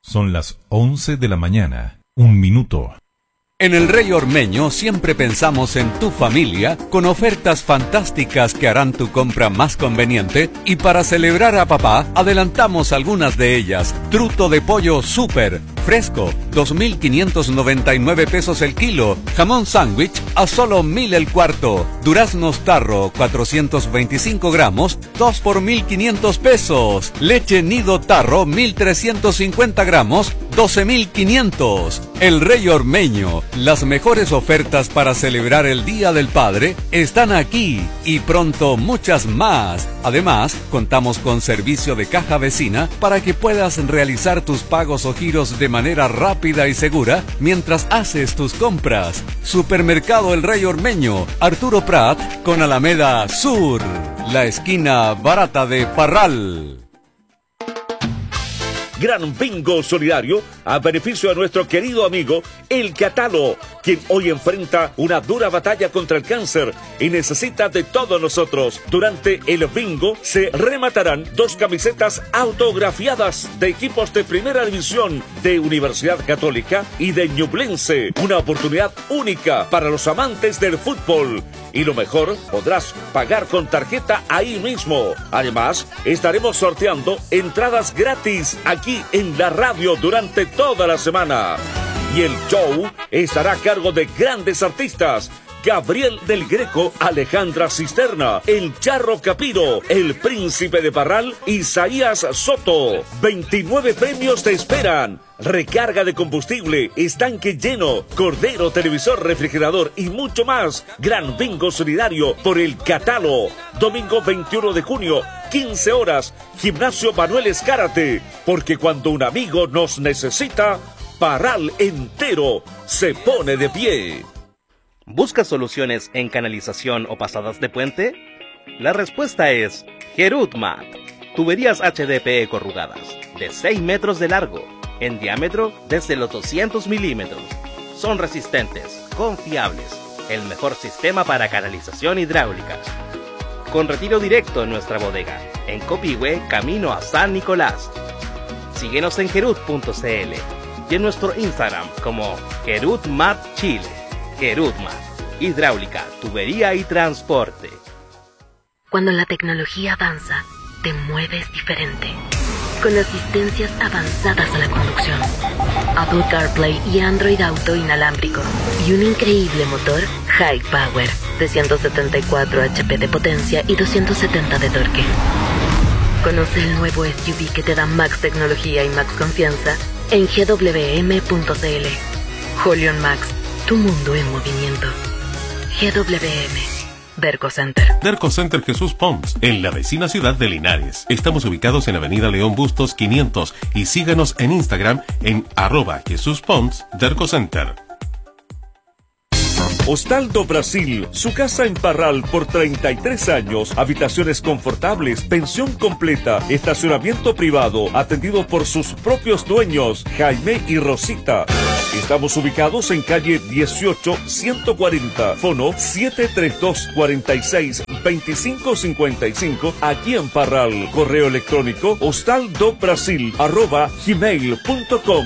Son las 11 de la mañana, 1 minuto. En el Rey Ormeño siempre pensamos en tu familia con ofertas fantásticas que harán tu compra más conveniente, y para celebrar a papá adelantamos algunas de ellas. Truto de pollo súper fresco, 2.599 pesos el kilo. Jamón sándwich a solo 1.000 el cuarto. Duraznos tarro, 425 gramos, 2 por 1.500 pesos. Leche nido tarro, 1.350 gramos, 12.500. El Rey Ormeño, las mejores ofertas para celebrar el Día del Padre están aquí, y pronto muchas más. Además, contamos con servicio de caja vecina para que puedas realizar tus pagos o giros de manera rápida y segura mientras haces tus compras. Supermercado El Rey Ormeño, Arturo Prat con Alameda Sur, la esquina barata de Parral. Gran bingo solidario a beneficio de nuestro querido amigo El Catalo, quien hoy enfrenta una dura batalla contra el cáncer y necesita de todos nosotros. Durante el bingo se rematarán 2 camisetas autografiadas de equipos de primera división de Universidad Católica y de Ñublense. Una oportunidad única para los amantes del fútbol. Y lo mejor, podrás pagar con tarjeta ahí mismo. Además, estaremos sorteando entradas gratis aquí en la radio durante toda la semana. Y el show estará a cargo de grandes artistas: Gabriel del Greco, Alejandra Cisterna, El Charro Capiro, El Príncipe de Parral, Isaías Soto. 29 premios te esperan: recarga de combustible, estanque lleno, cordero, televisor, refrigerador y mucho más. Gran bingo solidario por El Catalo. Domingo 21 de junio, 15 horas, Gimnasio Manuel Escárate. Porque cuando un amigo nos necesita, Parral entero se pone de pie. ¿Buscas soluciones en canalización o pasadas de puente? La respuesta es Gerutmat. Tuberías HDPE corrugadas, de 6 metros de largo, en diámetro desde los 200 milímetros. Son resistentes, confiables, el mejor sistema para canalización hidráulica. Con retiro directo en nuestra bodega, en Copihue, camino a San Nicolás. Síguenos en gerut.cl y en nuestro Instagram como Gerutmat Chile. Gerutmat, hidráulica, tubería y transporte. Cuando la tecnología avanza, te mueves diferente. Con asistencias avanzadas a la conducción, Apple CarPlay y Android Auto inalámbrico, y un increíble motor High Power de 174 HP de potencia y 270 de torque. Conoce el nuevo SUV que te da Max tecnología y Max confianza en gwm.cl. Holion Max, tu mundo en movimiento. GWM. Derco Center. Derco Center Jesús Pons, en la vecina ciudad de Linares. Estamos ubicados en Avenida León Bustos 500 y síganos en Instagram en @JesúsPons Derco Center. Hostal do Brasil, su casa en Parral por 33 años, habitaciones confortables, pensión completa, estacionamiento privado, atendido por sus propios dueños, Jaime y Rosita. Estamos ubicados en calle 18 140, fono 732-46-2555, aquí en Parral. Correo electrónico hostaldobrasil@gmail.com.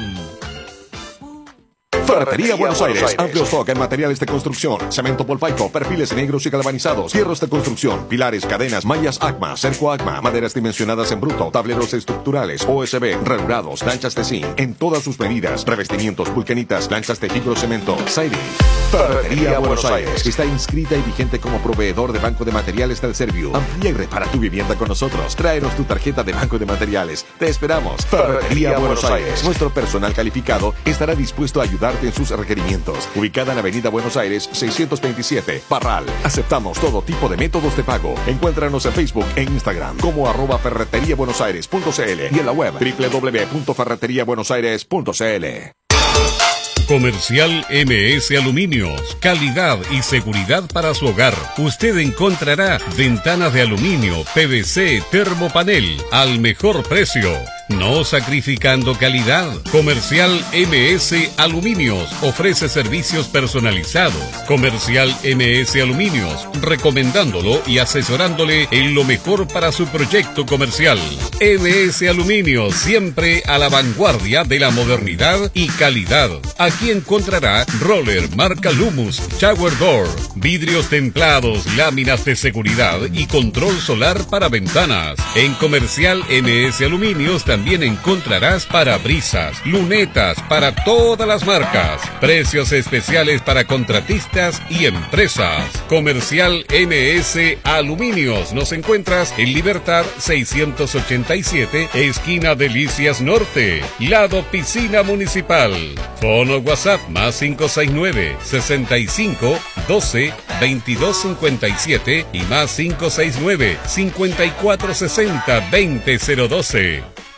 Ferretería Buenos Aires, amplio stock en materiales de construcción, cemento polpaico, perfiles negros y galvanizados, hierros de construcción, pilares, cadenas, mallas ACMA, cerco ACMA, maderas dimensionadas en bruto, tableros estructurales, OSB, ranurados, lanchas de zinc, en todas sus medidas, revestimientos, vulcanitas, lanchas de fibrocemento, siding. Ferretería Buenos Aires está inscrita y vigente como proveedor de Banco de Materiales del Serviu. Amplía y repara tu vivienda con nosotros. Tráenos tu tarjeta de Banco de Materiales. Te esperamos. Ferretería Buenos Aires. Nuestro personal calificado estará dispuesto a ayudarte en sus requerimientos. Ubicada en Avenida Buenos Aires 627, Parral. Aceptamos todo tipo de métodos de pago. Encuéntranos en Facebook e Instagram como @ferreteriabuenosaires.cl y en la web www.ferreteriabuenosaires.cl. Comercial MS Aluminios, calidad y seguridad para su hogar. Usted encontrará ventanas de aluminio, PVC, termopanel al mejor precio. no sacrificando calidad. Comercial MS Aluminios ofrece servicios personalizados. Comercial MS Aluminios, recomendándolo y asesorándole en lo mejor para su proyecto comercial. MS Aluminios, siempre a la vanguardia de la modernidad y calidad. Aquí encontrará roller marca Lumus, shower door, vidrios templados, láminas de seguridad y control solar para ventanas. En Comercial MS Aluminios también encontrarás parabrisas, lunetas para todas las marcas. Precios especiales para contratistas y empresas. Comercial MS Aluminios. Nos encuentras en Libertad 687, esquina Delicias Norte, lado Piscina Municipal. Fono WhatsApp más 569 65 12 22 57 y más 569 54 60 20 012.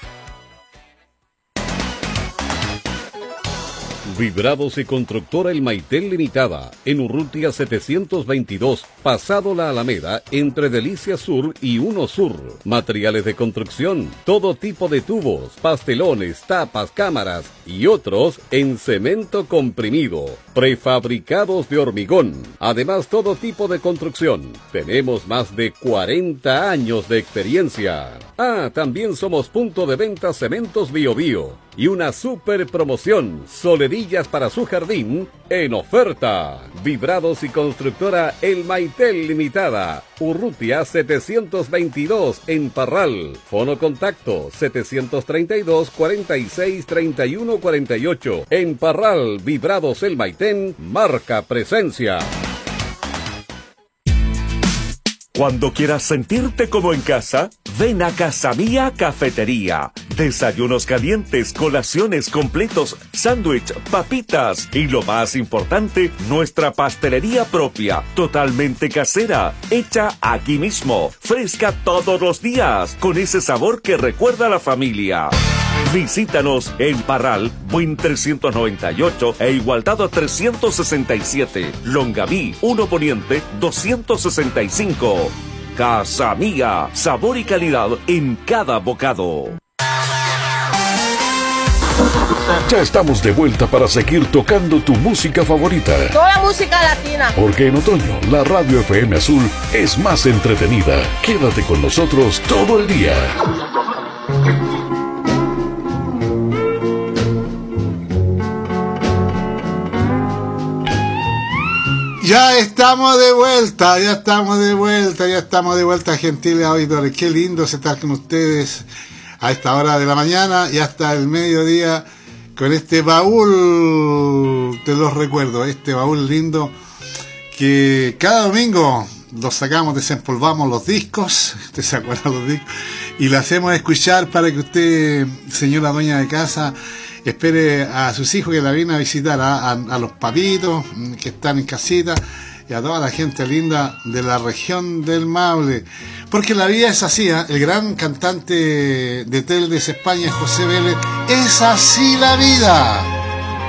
Vibrados y Constructora El Maitel Limitada, en Urrutia 722, pasado la Alameda, entre Delicias Sur y Uno Sur. Materiales de construcción, todo tipo de tubos, pastelones, tapas, cámaras y otros en cemento comprimido. Prefabricados de hormigón. Además, todo tipo de construcción. Tenemos más de 40 años de experiencia. Ah, también somos punto de venta Cementos Bio Bio. Y una super promoción, solerillas para su jardín en oferta. Vibrados y Constructora El Maitel Limitada, Urrutia 722 en Parral. Fono contacto 732 46 31 48. En Parral, Vibrados El Maitén, marca presencia. Cuando quieras sentirte como en casa, ven a Casa Mía Cafetería. Desayunos calientes, colaciones completos, sándwich, papitas y lo más importante, nuestra pastelería propia, totalmente casera, hecha aquí mismo, fresca todos los días, con ese sabor que recuerda a la familia. Visítanos en Parral, Buin 398 e Igualdad 367, Longaví 1 Poniente 265. Casa Mía, sabor y calidad en cada bocado. Ya estamos de vuelta para seguir tocando tu música favorita. Toda música latina. Porque en otoño la Radio FM Azul es más entretenida. Quédate con nosotros todo el día. Ya estamos de vuelta, gentiles auditores. Qué lindo es estar con ustedes a esta hora de la mañana y hasta el mediodía con este baúl de los recuerdos, este baúl lindo que cada domingo los sacamos, desempolvamos los discos, usted se acuerda los discos, y lo hacemos escuchar para que usted, señora dueña de casa, espere a sus hijos que la vienen a visitar, a los papitos que están en casita y a toda la gente linda de la región del Maule. Porque la vida es así, ¿eh? El gran cantante de Teldes España, José Vélez, es así la vida.